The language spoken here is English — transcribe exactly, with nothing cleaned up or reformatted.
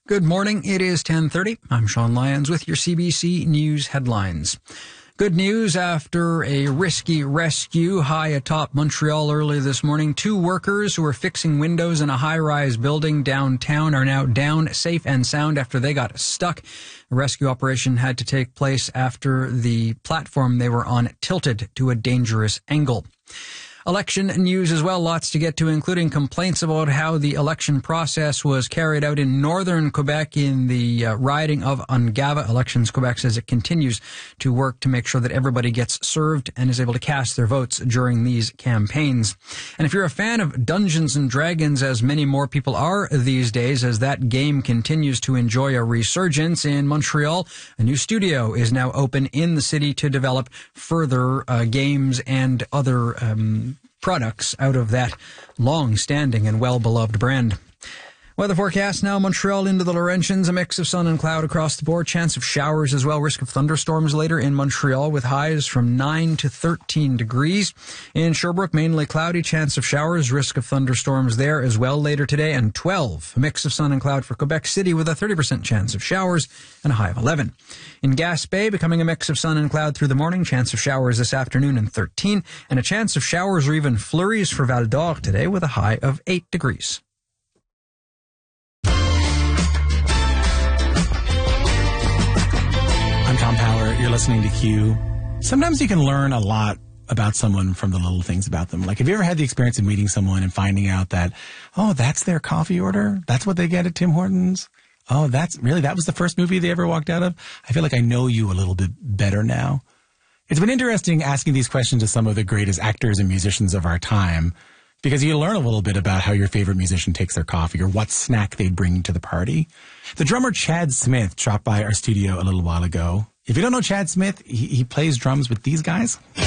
Good morning. It is ten thirty. I'm Sean Lyons with your C B C News headlines. Good news after a risky rescue high atop Montreal early this morning. Two workers who were fixing windows in a high-rise building downtown are now down safe and sound after they got stuck. The rescue operation had to take place after the platform they were on tilted to a dangerous angle. Election news as well, lots to get to, including complaints about how the election process was carried out in northern Quebec in the uh, riding of Ungava. Elections Quebec says it continues to work to make sure that everybody gets served and is able to cast their votes during these campaigns. And if you're a fan of Dungeons and Dragons, as many more people are these days, as that game continues to enjoy a resurgence in Montreal, a new studio is now open in the city to develop further uh, games and other um products out of that long-standing and well-beloved brand. Weather forecast now, Montreal into the Laurentians, a mix of sun and cloud across the board, chance of showers as well, risk of thunderstorms later in Montreal with highs from nine to thirteen degrees. In Sherbrooke, mainly cloudy, chance of showers, risk of thunderstorms there as well later today, and twelve, a mix of sun and cloud for Quebec City with a thirty percent chance of showers and a high of eleven. In Gaspé, becoming a mix of sun and cloud through the morning, chance of showers this afternoon and thirteen, and a chance of showers or even flurries for Val d'Or today with a high of eight degrees. I'm Tom Power. You're listening to Q. Sometimes you can learn a lot about someone from the little things about them. Like, have you ever had the experience of meeting someone and finding out that, oh, that's their coffee order? That's what they get at Tim Hortons? Oh, that's really, that was the first movie they ever walked out of? I feel like I know you a little bit better now. It's been interesting asking these questions to some of the greatest actors and musicians of our time, because you learn a little bit about how your favorite musician takes their coffee or what snack they bring to the party. The drummer Chad Smith dropped by our studio a little while ago. If you don't know Chad Smith, he, he plays drums with these guys.